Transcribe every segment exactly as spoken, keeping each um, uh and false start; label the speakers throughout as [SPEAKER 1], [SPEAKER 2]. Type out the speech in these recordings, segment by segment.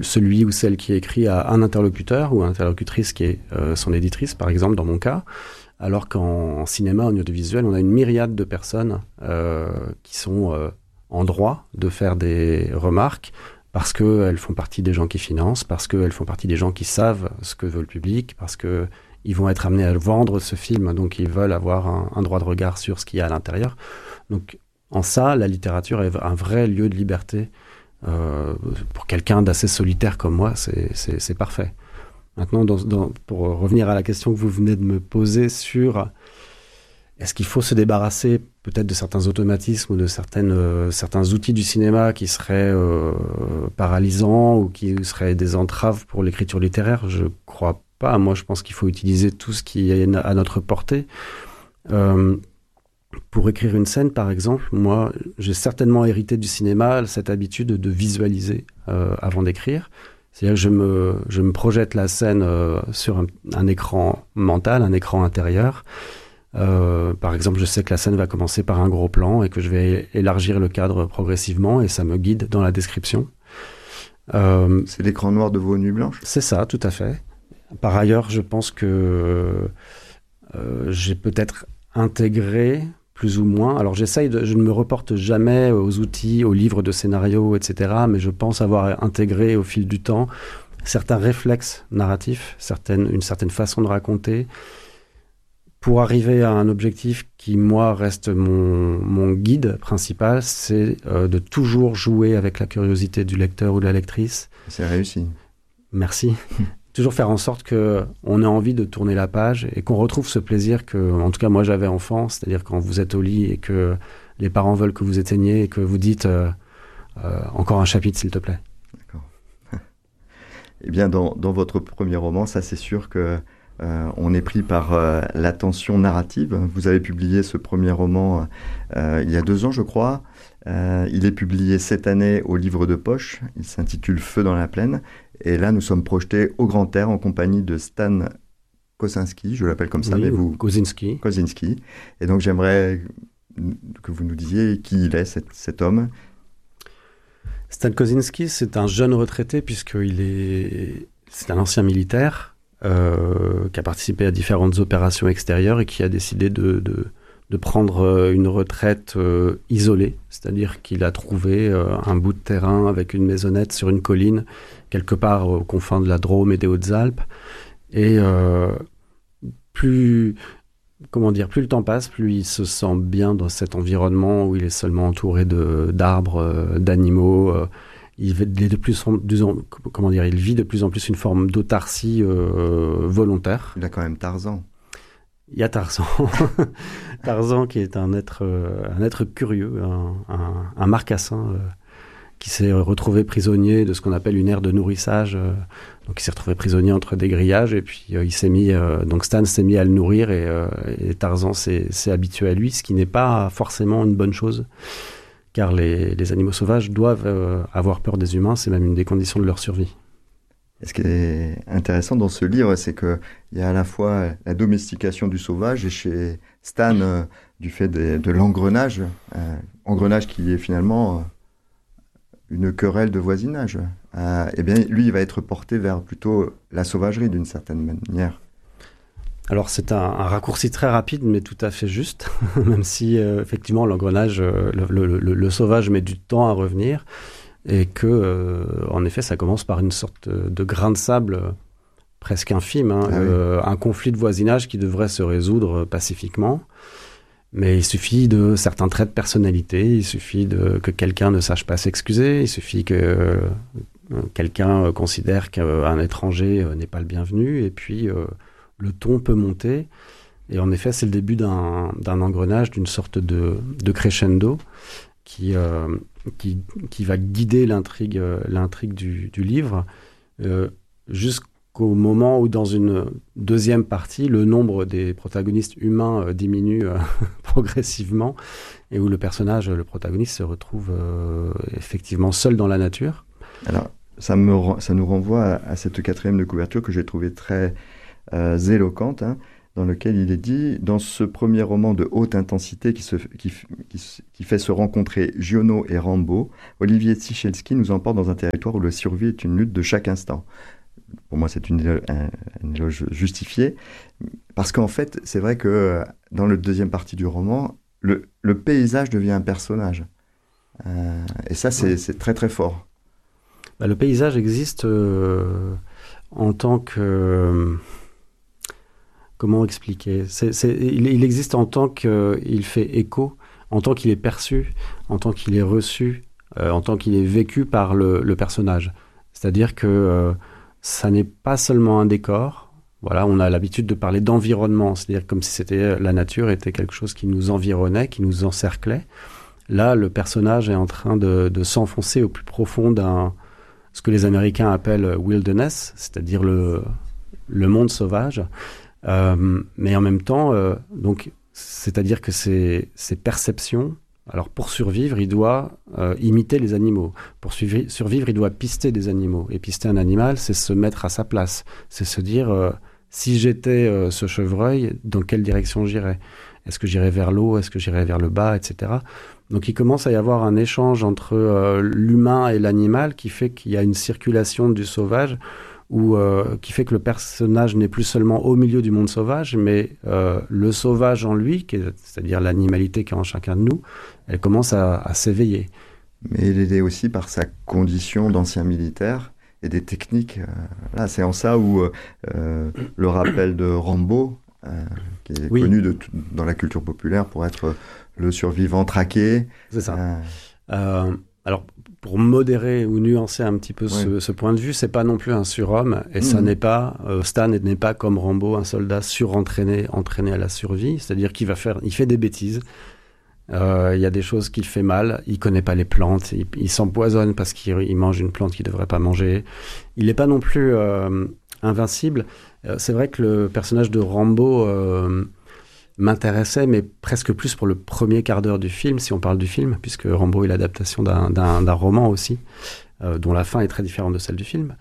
[SPEAKER 1] celui ou celle qui écrit a un interlocuteur ou une interlocutrice qui est euh, son éditrice, par exemple, dans mon cas, alors qu'en en cinéma, en audiovisuel, on a une myriade de personnes euh, qui sont euh, en droit de faire des remarques parce qu'elles font partie des gens qui financent, parce qu'elles font partie des gens qui savent ce que veut le public, parce qu'ils vont être amenés à vendre ce film, donc ils veulent avoir un, un droit de regard sur ce qu'il y a à l'intérieur. Donc, en ça, la littérature est un vrai lieu de liberté. Euh, pour quelqu'un d'assez solitaire comme moi, c'est, c'est, c'est parfait. Maintenant, dans, dans, pour revenir à la question que vous venez de me poser sur est-ce qu'il faut se débarrasser peut-être de certains automatismes ou de certaines, euh, certains outils du cinéma qui seraient euh, paralysants ou qui seraient des entraves pour l'écriture littéraire? Je ne crois pas. Moi, je pense qu'il faut utiliser tout ce qui est à notre portée. Euh, Pour écrire une scène, par exemple, moi, j'ai certainement hérité du cinéma cette habitude de visualiser euh, avant d'écrire. C'est-à-dire que je me, je me projette la scène euh, sur un, un écran mental, un écran intérieur. Euh, par exemple, je sais que la scène va commencer par un gros plan et que je vais élargir le cadre progressivement et ça me guide dans la description.
[SPEAKER 2] Euh, c'est l'écran noir de vos nuits blanches ?
[SPEAKER 1] C'est ça, tout à fait. Par ailleurs, je pense que euh, j'ai peut-être intégré... plus ou moins. Alors j'essaye de, je ne me reporte jamais aux outils, aux livres de scénario, et cetera. Mais je pense avoir intégré au fil du temps certains réflexes narratifs, certaines, une certaine façon de raconter, pour arriver à un objectif qui, moi, reste mon, mon guide principal, c'est euh, de toujours jouer avec la curiosité du lecteur ou de la lectrice.
[SPEAKER 2] C'est réussi.
[SPEAKER 1] Merci. Toujours faire en sorte qu'on ait envie de tourner la page et qu'on retrouve ce plaisir que, en tout cas, moi, j'avais enfant, c'est-à-dire quand vous êtes au lit et que les parents veulent que vous éteigniez et que vous dites euh, euh, « encore un chapitre, s'il te plaît ».
[SPEAKER 2] D'accord. Eh bien, dans, dans votre premier roman, ça, c'est sûr que euh, on est pris par euh, la tension narrative. Vous avez publié ce premier roman euh, il y a deux ans, je crois. Euh, il est publié cette année au Livre de Poche. Il s'intitule « Feu dans la plaine ». Et là, nous sommes projetés au grand air en compagnie de Stan Kosinski, je l'appelle comme ça,
[SPEAKER 1] oui,
[SPEAKER 2] mais vous...
[SPEAKER 1] Kosinski.
[SPEAKER 2] Kosinski. Et donc, j'aimerais que vous nous disiez qui il est, cet, cet homme.
[SPEAKER 1] Stan Kosinski, c'est un jeune retraité, puisqu'il est... C'est un ancien militaire euh, qui a participé à différentes opérations extérieures et qui a décidé de... de de prendre une retraite euh, isolée, c'est-à-dire qu'il a trouvé euh, un bout de terrain avec une maisonnette sur une colline, quelque part aux confins de la Drôme et des Hautes-Alpes. Et euh, plus, comment dire, plus le temps passe, plus il se sent bien dans cet environnement où il est seulement entouré de, d'arbres, euh, d'animaux. Euh, il, est de plus en plus, comment dire, il vit de plus en plus une forme d'autarcie euh, volontaire.
[SPEAKER 2] Il a quand même Tarzan.
[SPEAKER 1] Il y a Tarzan, Tarzan qui est un être, euh, un être curieux, un, un, un marcassin euh, qui s'est retrouvé prisonnier de ce qu'on appelle une aire de nourrissage. Euh, donc il s'est retrouvé prisonnier entre des grillages et puis euh, il s'est mis, euh, donc Stan s'est mis à le nourrir et, euh, et Tarzan s'est, s'est habitué à lui, ce qui n'est pas forcément une bonne chose, car les, les animaux sauvages doivent euh, avoir peur des humains, c'est même une des conditions de leur survie.
[SPEAKER 2] Et ce qui est intéressant dans ce livre, c'est qu'il y a à la fois la domestication du sauvage et chez Stan, euh, du fait de, de l'engrenage, euh, engrenage qui est finalement euh, une querelle de voisinage. Euh, eh bien, lui, il va être porté vers plutôt la sauvagerie d'une certaine manière.
[SPEAKER 1] Alors c'est un, un raccourci très rapide, mais tout à fait juste, même si euh, effectivement l'engrenage, euh, le, le, le, le sauvage met du temps à revenir. Et que, euh, en effet, ça commence par une sorte de grain de sable euh, presque infime, hein, ah oui. euh, un conflit de voisinage qui devrait se résoudre pacifiquement. Mais il suffit de certains traits de personnalité, il suffit de, que quelqu'un ne sache pas s'excuser, il suffit que euh, quelqu'un considère qu'un étranger euh, n'est pas le bienvenu, et puis euh, le ton peut monter. Et en effet, c'est le début d'un, d'un engrenage, d'une sorte de, de crescendo, qui, euh, qui, qui va guider l'intrigue, euh, l'intrigue du, du livre euh, jusqu'au moment où, dans une deuxième partie, le nombre des protagonistes humains euh, diminue euh, progressivement et où le personnage, le protagoniste, se retrouve euh, effectivement seul dans la nature.
[SPEAKER 2] Alors, ça, me, ça nous renvoie à, à cette quatrième de couverture que j'ai trouvée très euh, éloquente, hein. dans lequel il est dit, dans ce premier roman de haute intensité qui, se, qui, qui, qui fait se rencontrer Giono et Rambo, Olivier Tsichelsky nous emporte dans un territoire où la survie est une lutte de chaque instant. Pour moi, c'est une éloge, une éloge justifiée, parce qu'en fait, c'est vrai que dans la deuxième partie du roman, le, le paysage devient un personnage. Euh, et ça, c'est, c'est très très fort.
[SPEAKER 1] Bah, le paysage existe euh, en tant que... Euh, comment expliquer c'est, c'est, il, il existe en tant qu'il fait écho, en tant qu'il est perçu, en tant qu'il est reçu, euh, en tant qu'il est vécu par le, le personnage. C'est-à-dire que euh, ça n'est pas seulement un décor. Voilà, on a l'habitude de parler d'environnement, c'est-à-dire comme si c'était, la nature était quelque chose qui nous environnait, qui nous encerclait. Là, le personnage est en train de, de s'enfoncer au plus profond d'un... ce que les Américains appellent wilderness, c'est-à-dire le, le monde sauvage. Euh, mais en même temps, euh, donc, c'est-à-dire que ses, ses perceptions, alors pour survivre, il doit euh, imiter les animaux. Pour suivre, survivre, il doit pister des animaux. Et pister un animal, c'est se mettre à sa place. C'est se dire, euh, si j'étais euh, ce chevreuil, dans quelle direction j'irais ? Est-ce que j'irais vers l'eau ? Est-ce que j'irais vers le bas, et cetera. Donc il commence à y avoir un échange entre euh, l'humain et l'animal qui fait qu'il y a une circulation du sauvage, ou euh, qui fait que le personnage n'est plus seulement au milieu du monde sauvage, mais euh, le sauvage en lui, qui est, c'est-à-dire l'animalité qui est en chacun de nous, elle commence à, à s'éveiller.
[SPEAKER 2] Mais il est aidé aussi par sa condition d'ancien militaire et des techniques. Euh, là, c'est en ça où euh, le rappel de Rambo, euh, qui est oui. connu de, dans la culture populaire pour être le survivant traqué.
[SPEAKER 1] C'est ça. Euh... Euh, alors, pour modérer ou nuancer un petit peu ouais. ce, ce point de vue, c'est pas non plus un surhomme, et mmh. ça n'est pas, euh, Stan n'est pas comme Rambo, un soldat surentraîné, entraîné à la survie, c'est-à-dire qu'il va faire, il fait des bêtises, il euh, y a des choses qu'il fait mal, il connaît pas les plantes, il, il s'empoisonne parce qu'il il mange une plante qu'il devrait pas manger, il n'est pas non plus euh, invincible. Euh, c'est vrai que le personnage de Rambo euh, m'intéressait, mais presque plus pour le premier quart d'heure du film, si on parle du film, puisque Rambo est l'adaptation d'un, d'un, d'un roman aussi, euh, dont la fin est très différente de celle du film.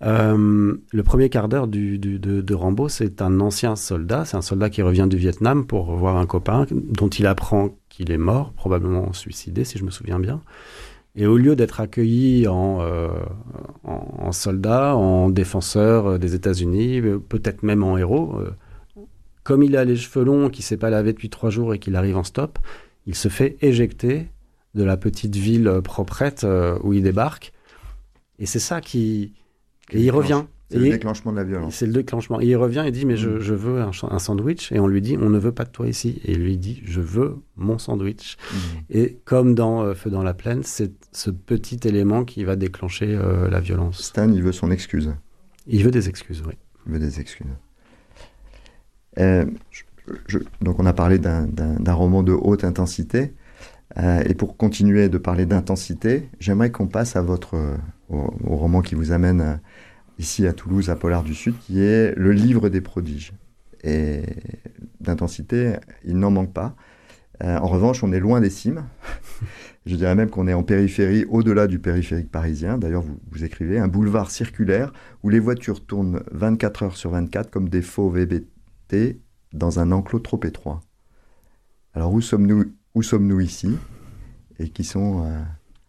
[SPEAKER 1] Euh, le premier quart d'heure du, du, de, de Rambo, c'est un ancien soldat, c'est un soldat qui revient du Vietnam pour revoir un copain dont il apprend qu'il est mort, probablement suicidé, si je me souviens bien. Et au lieu d'être accueilli en, euh, en, en soldat, en défenseur des États-Unis, peut-être même en héros, euh, comme il a les cheveux longs, qu'il ne s'est pas lavé depuis trois jours et qu'il arrive en stop, il se fait éjecter de la petite ville proprette euh, où il débarque. Et c'est ça qui... Et il revient.
[SPEAKER 2] C'est et le déclenchement de la violence.
[SPEAKER 1] C'est le déclenchement. Et il revient et dit, mais mmh. je, je veux un, un sandwich. Et on lui dit, on ne veut pas de toi ici. Et il lui dit, je veux mon sandwich. Mmh. Et comme dans euh, Feu dans la plaine, c'est ce petit élément qui va déclencher euh, la violence.
[SPEAKER 2] Stan, il veut son excuse.
[SPEAKER 1] Il veut des excuses, oui.
[SPEAKER 2] Il veut des excuses. Euh, je, je, donc on a parlé d'un, d'un, d'un roman de haute intensité, euh, et pour continuer de parler d'intensité, j'aimerais qu'on passe à votre, euh, au, au roman qui vous amène euh, ici à Toulouse, à Pollard du Sud, qui est Le Livre des prodiges. Et d'intensité, il n'en manque pas. Euh, en revanche, on est loin des cimes. Je dirais même qu'on est en périphérie, au-delà du périphérique parisien. D'ailleurs, vous, vous écrivez, un boulevard circulaire où les voitures tournent vingt-quatre heures sur vingt-quatre comme des faux V B T dans un enclos trop étroit. Alors, où sommes-nous, où sommes-nous ici ? Et qui sont euh,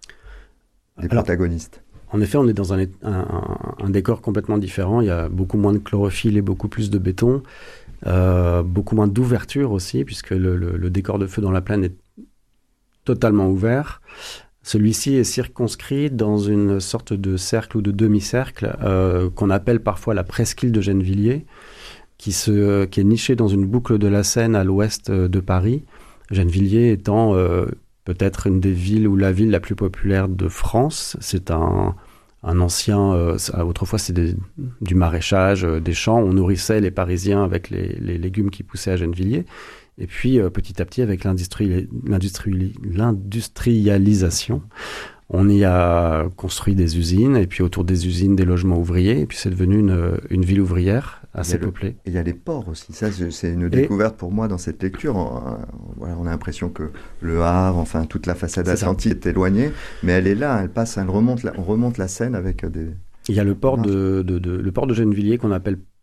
[SPEAKER 2] les Alors, protagonistes ?
[SPEAKER 1] En effet, on est dans un, un, un décor complètement différent. Il y a beaucoup moins de chlorophylle et beaucoup plus de béton. Euh, beaucoup moins d'ouverture aussi, puisque le, le, le décor de Feu dans la plaine est totalement ouvert. Celui-ci est circonscrit dans une sorte de cercle ou de demi-cercle euh, qu'on appelle parfois la presqu'île de Gennevilliers, qui, se, qui est nichée dans une boucle de la Seine à l'ouest de Paris. Gennevilliers étant euh, peut-être une des villes ou la ville la plus populaire de France. C'est un, un ancien... Euh, autrefois, c'est des, du maraîchage, euh, des champs. On nourrissait les Parisiens avec les, les légumes qui poussaient à Gennevilliers. Et puis, euh, petit à petit, avec l'industrie, l'industrie, l'industrialisation, on y a construit des usines, et puis autour des usines, des logements ouvriers, et puis c'est devenu une, une ville ouvrière assez peuplée.
[SPEAKER 2] Et il y a les ports aussi, ça c'est une découverte et pour moi dans cette lecture. On, voilà, on a l'impression que le Havre, enfin toute la façade atlantique est éloignée, mais elle est là, elle passe, elle remonte la, on remonte la Seine avec des...
[SPEAKER 1] Il y a le port de, de, de, le port de Gennevilliers qu'on appelle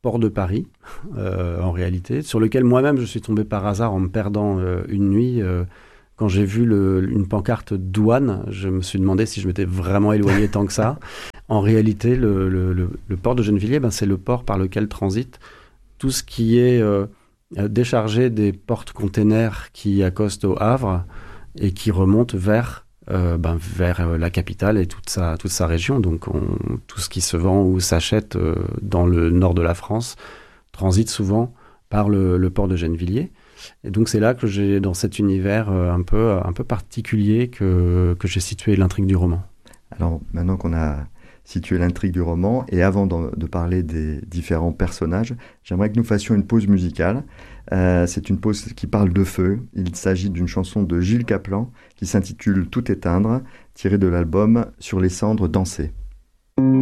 [SPEAKER 1] port de Paris, euh, en réalité, sur lequel moi-même je suis tombé par hasard en me perdant euh, une nuit. Euh, quand j'ai vu le, une pancarte douane, je me suis demandé si je m'étais vraiment éloigné tant que ça. En réalité, le, le, le, le port de Gennevilliers, ben, c'est le port par lequel transite tout ce qui est euh, déchargé des porte-containers qui accostent au Havre et qui remontent vers, euh, ben, vers la capitale et toute sa, toute sa région. Donc on, tout ce qui se vend ou s'achète euh, dans le nord de la France transite souvent par le, le port de Gennevilliers. Et donc c'est là que j'ai, dans cet univers euh, un peu, un peu particulier, que, que j'ai situé l'intrigue du roman.
[SPEAKER 2] Alors maintenant qu'on a situé l'intrigue du roman, et avant de, de parler des différents personnages, j'aimerais que nous fassions une pause musicale. Euh, c'est une pause qui parle de feu. Il s'agit d'une chanson de Gilles Caplan qui s'intitule « Tout éteindre », tirée de l'album « Sur les cendres danser ».